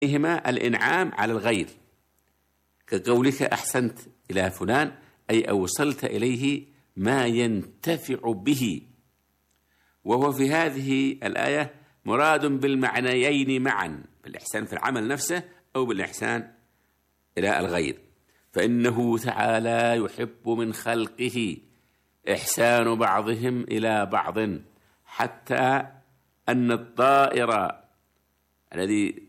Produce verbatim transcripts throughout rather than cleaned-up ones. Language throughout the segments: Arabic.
هما الإنعام على الغير، كقولك أحسنت إلى فلان، أي أوصلت إليه ما ينتفع به. وهو في هذه الآية مراد بالمعنيين معا، بالإحسان في العمل نفسه أو بالإحسان إلى الغير. فإنه تعالى يحب من خلقه إحسان بعضهم إلى بعض، حتى أن الطائر الذي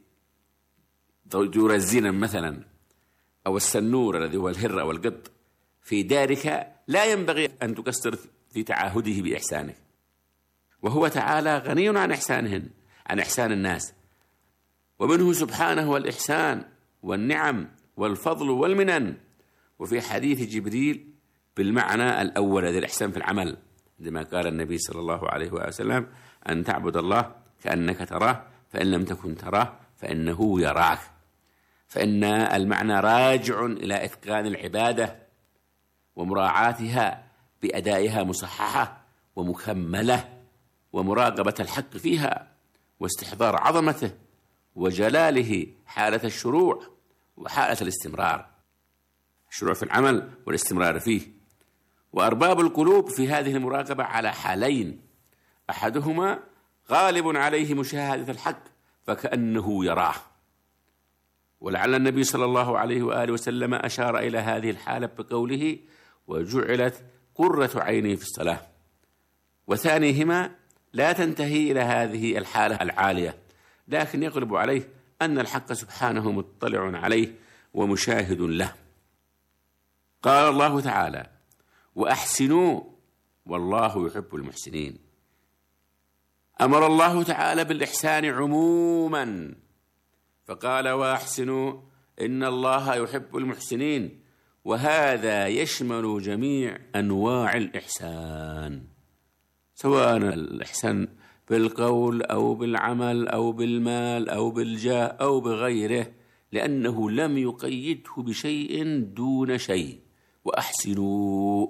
طيور الزنا مثلا، أو السنور الذي هو الهر أو القط في دارك، لا ينبغي أن تكسر في تعاهده بإحسانه، وهو تعالى غني عن إحسانهن، عن إحسان الناس. ومنه سبحانه الإحسان والنعم والفضل والمنن. وفي حديث جبريل بالمعنى الأول الذي الإحسان في العمل، عندما قال النبي صلى الله عليه وسلم أن تعبد الله كأنك تراه فإن لم تكن تراه فإنه يراك. فإن المعنى راجع إلى إتقان العبادة ومراعاتها بأدائها مصححة ومكملة، ومراقبة الحق فيها، واستحضار عظمته وجلاله حالة الشروع وحالة الاستمرار، الشروع في العمل والاستمرار فيه. وأرباب القلوب في هذه المراقبة على حالين: أحدهما غالب عليه مشاهدة الحق فكأنه يراه، ولعل النبي صلى الله عليه وآله وسلم أشار إلى هذه الحالة بقوله وجعلت قرة عيني في الصلاة. وثانيهما لا تنتهي إلى هذه الحالة العالية، لكن يغلب عليه أن الحق سبحانه مطلع عليه ومشاهد له. قال الله تعالى وأحسنوا والله يحب المحسنين. أمر الله تعالى بالإحسان عموما، فقال وأحسنوا إن الله يحب المحسنين، وهذا يشمل جميع أنواع الإحسان، سواء الإحسان بالقول أو بالعمل أو بالمال أو بالجاه أو بغيره، لأنه لم يقيده بشيء دون شيء. وأحسنوا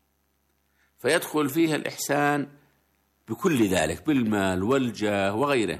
فيدخل فيها الإحسان بكل ذلك، بالمال والجاه وغيره.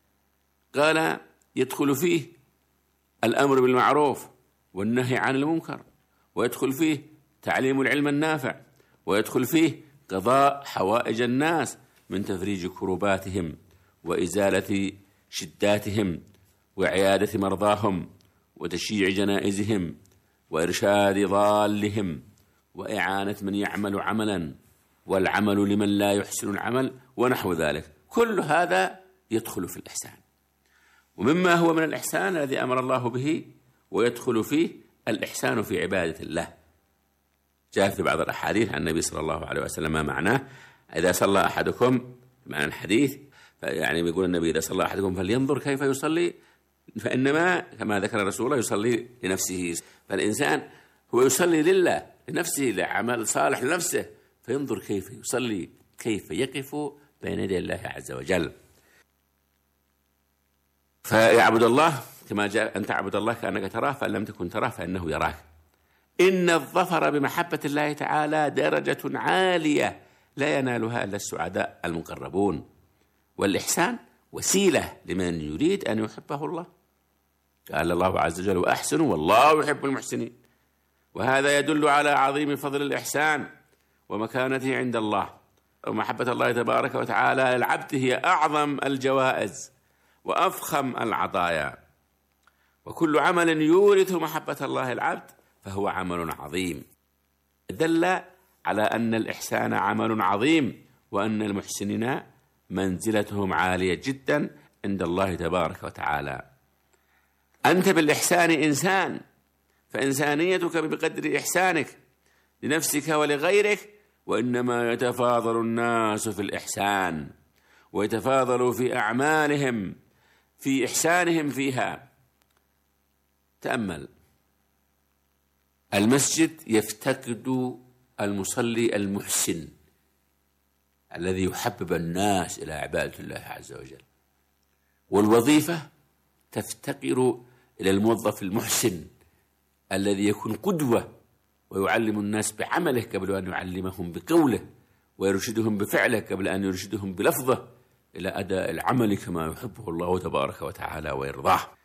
قال يدخل فيه الأمر بالمعروف والنهي عن المنكر، ويدخل فيه تعليم العلم النافع، ويدخل فيه قضاء حوائج الناس من تفريج كرباتهم وإزالة شداتهم وعيادة مرضاهم وتشييع جنائزهم وإرشاد ضالهم وإعانة من يعمل عملا والعمل لمن لا يحسن العمل ونحو ذلك. كل هذا يدخل في الإحسان. ومما هو من الإحسان الذي أمر الله به ويدخل فيه الإحسان في عبادة الله. جاء في بعض الأحاديث عن النبي صلى الله عليه وسلم ما معناه: إذا صلى أحدكم، معنى الحديث يعني بيقول النبي إذا صلى أحدكم فلينظر كيف يصلي، فإنما كما ذكر الرسول الله يصلي لنفسه. فالإنسان هو يصلي لله، لنفسه، لعمل صالح لنفسه، فينظر كيف يصلي، كيف يقف بين يدي الله عز وجل. فيعبد الله كما جاء أن تعبد الله كأنك تراه فإن لم تكن تراه فإنه يراك. إن الظفر بمحبة الله تعالى درجة عالية لا ينالها إلا السعداء المقربون، والإحسان وسيلة لمن يريد أن يحبه الله. قال الله عز وجل وأحسنوا والله يحب المحسنين. وهذا يدل على عظيم فضل الإحسان ومكانته عند الله. ومحبة الله تبارك وتعالى للعبد هي أعظم الجوائز وأفخم العطايا، وكل عمل يورث محبة الله العبد فهو عمل عظيم. دل على أن الإحسان عمل عظيم، وأن المحسنين منزلتهم عالية جدا عند الله تبارك وتعالى. أنت بالإحسان إنسان، فإنسانيتك بقدر إحسانك لنفسك ولغيرك، وإنما يتفاضل الناس في الإحسان ويتفاضلوا في أعمالهم في إحسانهم فيها. تأمل، المسجد يفتقد المصلي المحسن الذي يحبب الناس إلى عبادة الله عز وجل، والوظيفة تفتقر إلى الموظف المحسن الذي يكون قدوة ويعلم الناس بعمله قبل أن يعلمهم بقوله، ويرشدهم بفعله قبل أن يرشدهم بلفظه إلى أداء العمل كما يحبه الله تبارك وتعالى ويرضاه.